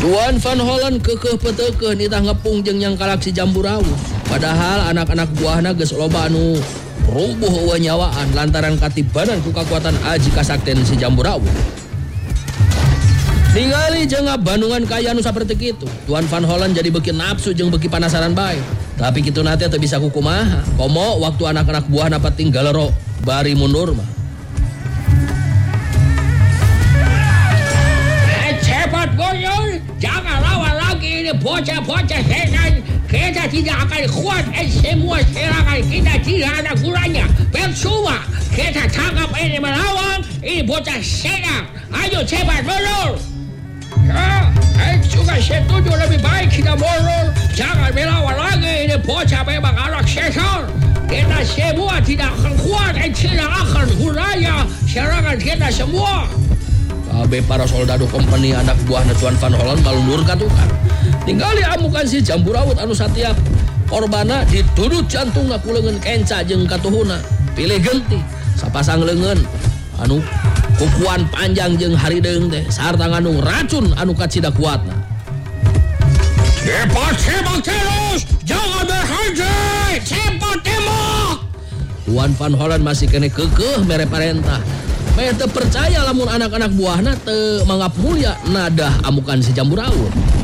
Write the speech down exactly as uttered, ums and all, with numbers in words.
Tuan Van Hollen kekeh petekeh nitah ngepung jeung yang kalak si jambu rawuh. Padahal anak-anak buahna geus loba anu rubuh eueuh nyawaan lantaran katibanan ku kakuatan aji kasakten si jambu rawuh. Ningali jeung ngabandungan kaya anu saperti kitu, Tuan Van Hollen jadi beuki nafsu jeung beuki panasaran bae. Tapi kitu nate teu bisa kukumaha. Komo waktu anak-anak buahna patinggal ro bari mundur mah. Cepat mundur, jangan lawan lagi ini bocah-bocah setan. Kita tidak akan kuat eh, semua serangan kita tidak ada gunanya. Percuma kita tangkap ini melawan ini bocah setan. Ayo cepat mundur. Ya, saya juga setuju lebih baik kita mundur. Jangan melawan lagi ini bocah memang anak setan. Kita semua tidak akan kuat dan tidak akan gunanya serangan kita semua. Abe para soldado kompeni anak buahna Tuan Van Hollen malundur ka tukang. Tinggali amukan si jambu rawut anu satiap korbana ditudut jantungna ku leungeun kenca jeung katuhuna. Pilih genti sapasang leungeun anu kukuan panjang jeung harideung teh sarta ngandung racun anu kacida kuatna. Cepat tembak terus, jangan berhenti, cepat tembak. Tuan Van Hollen masih kene kekeh mere parentah. Meh teu percaya lamun anak-anak buahna teu manggap mulia nadah amukan si jambu rawut.